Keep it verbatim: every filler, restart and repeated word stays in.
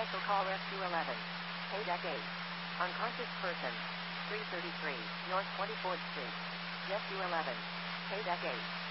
Also call Rescue eleven. Paydeck eight. Unconscious person. three thirty-three North twenty-fourth Street. Rescue eleven. Paydeck eight.